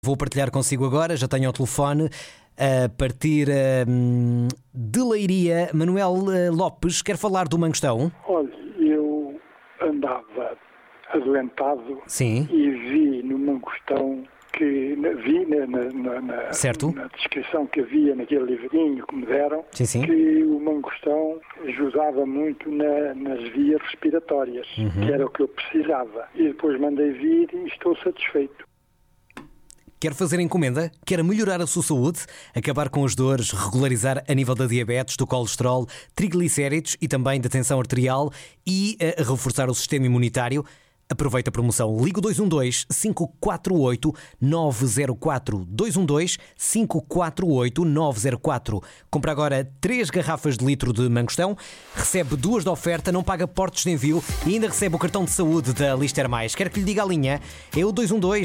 Vou partilhar consigo agora, já tenho ao telefone, a partir de Leiria, Manuel Lopes, quer falar do mangostão? Olha, eu andava adoentado. Sim. E vi no mangostão que vi Certo. na descrição que havia naquele livrinho que me deram, Sim, sim. que o mangostão ajudava muito nas vias respiratórias, que era o que eu precisava. E depois mandei vir e estou satisfeito. Quer fazer encomenda? Quer melhorar a sua saúde? Acabar com as dores? Regularizar a nível da diabetes, do colesterol, triglicéridos e também da tensão arterial e reforçar o sistema imunitário? Aproveita a promoção. Liga 212-548-904. 212-548-904. Compra agora 3 garrafas de litro de mangostão, recebe 2 de oferta, não paga portos de envio e ainda recebe o cartão de saúde da Lister Mais. Quer que lhe diga a linha? É o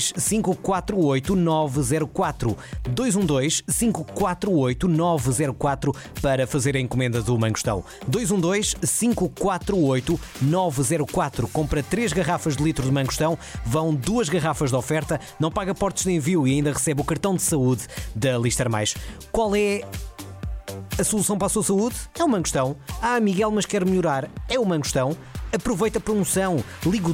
212-548-904. 212-548-904 para fazer a encomenda do mangostão. 212-548-904. Compra 3 garrafas de litro de mangostão, vão 2 garrafas de oferta, não paga portos de envio e ainda recebe o cartão de saúde da Lister Mais. Qual é a solução para a sua saúde? É o mangostão. Ah, Miguel, mas quer melhorar? É o mangostão. Aproveita a promoção. Liga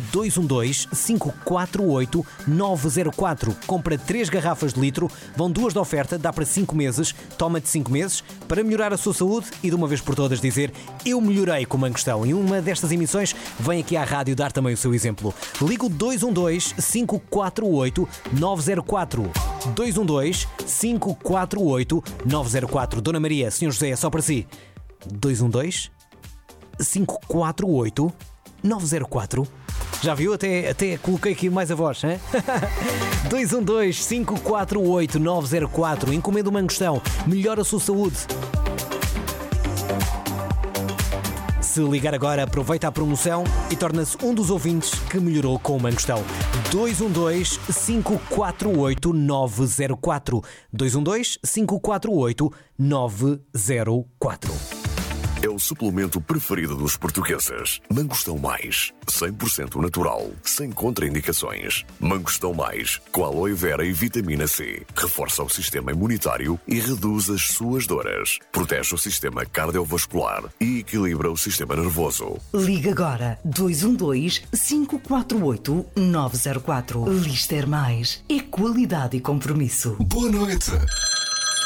212-548-904. Compra 3 garrafas de litro, vão 2 de oferta, dá para 5 meses, toma de 5 meses, para melhorar a sua saúde e de uma vez por todas dizer: eu melhorei com o mangostão. E uma destas emissões vem aqui à rádio dar também o seu exemplo. Liga 212-548-904. 212-548-904. Dona Maria, Sr. José, é só para si. 212-548-904. Já viu? Até coloquei aqui mais a voz, hein? 212-548-904. Encomenda o mangostão. Melhora a sua saúde. Se ligar agora, aproveita a promoção e torna-se um dos ouvintes que melhorou com o mangostão. 212-548-904. 212-548-904. É o suplemento preferido dos portugueses. Mangostão Mais, 100% natural, sem contraindicações. Mangostão Mais, com aloe vera e vitamina C. Reforça o sistema imunitário e reduz as suas dores. Protege o sistema cardiovascular e equilibra o sistema nervoso. Liga agora 212-548-904. Lister Mais. É qualidade e compromisso. Boa noite.